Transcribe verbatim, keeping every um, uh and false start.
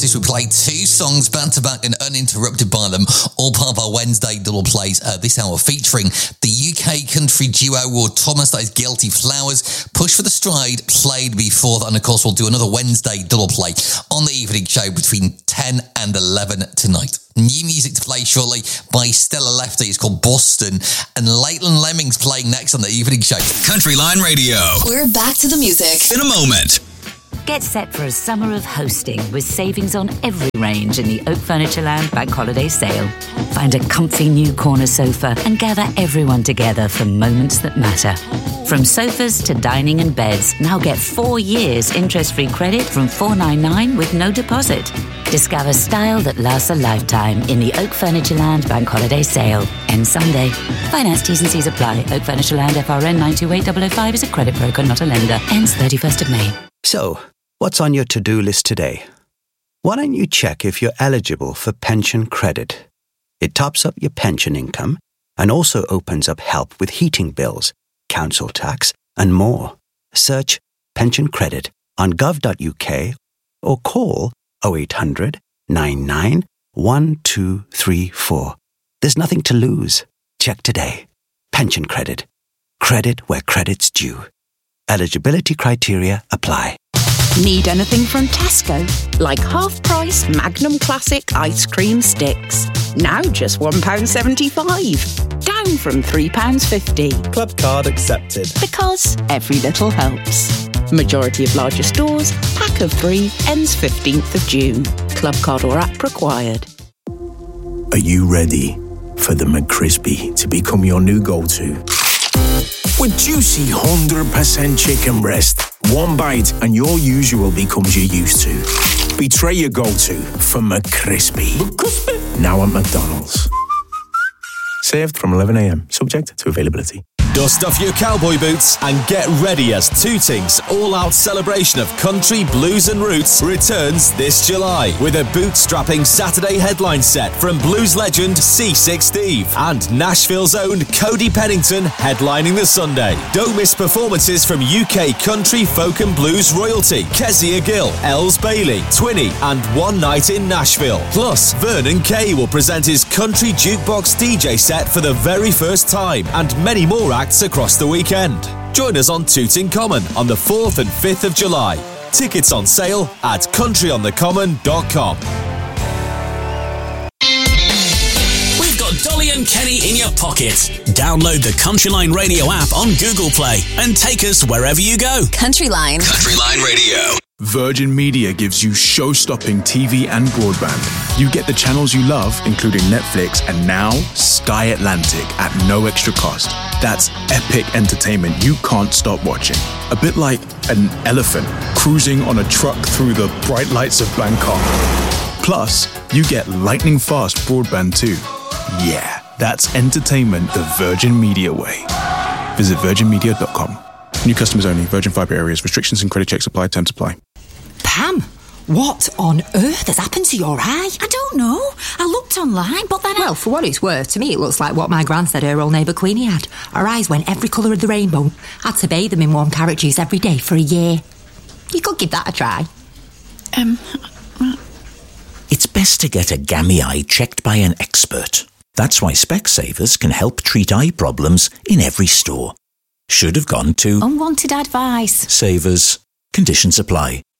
We play two songs back to back and uninterrupted by them, all part of our Wednesday double plays uh, this hour, featuring the U K country duo Ward Thomas, that is Guilty Flowers, Push for the Stride, played before that, and of course we'll do another Wednesday double play on the evening show between ten and eleven tonight. New music to play shortly by Stella Lefty. It's called Boston, and Lakeland Lemmings playing next on the evening show. Country Line Radio. We're back to the music in a moment. Get set for a summer of hosting with savings on every range in the Oak Furnitureland Bank Holiday Sale. Find a comfy new corner sofa and gather everyone together for moments that matter. From sofas to dining and beds, now get four years interest-free credit from four ninety-nine with no deposit. Discover style that lasts a lifetime in the Oak Furnitureland Bank Holiday Sale. End Sunday. Finance T's and C's apply. Oak Furnitureland F R N nine two eight zero zero five is a credit broker, not a lender. Ends thirty-first of May. So, what's on your to-do list today? Why don't you check if you're eligible for pension credit? It tops up your pension income and also opens up help with heating bills, council tax, and more. Search pension credit on gov dot U K or call oh eight hundred, nine nine, one two three four. There's nothing to lose. Check today. Pension credit. Credit where credit's due. Eligibility criteria apply. Need anything from Tesco? Like half-price Magnum Classic ice cream sticks. Now just one pound seventy-five. Down from three pounds fifty. Club card accepted. Because every little helps. Majority of larger stores, pack of three, ends fifteenth of June. Club card or app required. Are you ready for the McCrispy to become your new go-to? With juicy one hundred percent chicken breast, one bite and your usual becomes your used to. Betray your go-to for McCrispy. McCrispy. Now at McDonald's. Served from eleven a.m, subject to availability. Dust off your cowboy boots and get ready as Tooting's all-out celebration of country, blues and roots returns this July with a bootstrapping Saturday headline set from blues legend C six Steve and Nashville's own Cody Pennington headlining the Sunday. Don't miss performances from U K country, folk and blues royalty Kezia Gill, Els Bailey, Twinny and One Night in Nashville. Plus, Vernon Kay will present his country jukebox D J set for the very first time and many more acts across the weekend. Join us on Tooting Common on the fourth and fifth of July. Tickets on sale at country on the common dot com. We've got Dolly and Kenny in your pocket. Download the Country Line Radio app on Google Play and take us wherever you go. Country Line. Country Line Radio. Virgin Media gives you show-stopping T V and broadband. You get the channels you love, including Netflix and now Sky Atlantic at no extra cost. That's epic entertainment you can't stop watching. A bit like an elephant cruising on a truck through the bright lights of Bangkok. Plus, you get lightning-fast broadband too. Yeah, that's entertainment the Virgin Media way. Visit virgin media dot com. New customers only. Virgin Fibre areas. Restrictions and credit checks apply. Terms apply. Pam, what on earth has happened to your eye? I don't know. I looked online, but then I... Well, for what it's worth, to me it looks like what my gran said her old neighbour Queenie had. Her eyes went every colour of the rainbow. Had to bathe them in warm carrot juice every day for a year. You could give that a try. Um... It's best to get a gammy eye checked by an expert. That's why Specsavers can help treat eye problems in every store. Should have gone to... Unwanted advice. Savers. Conditions apply.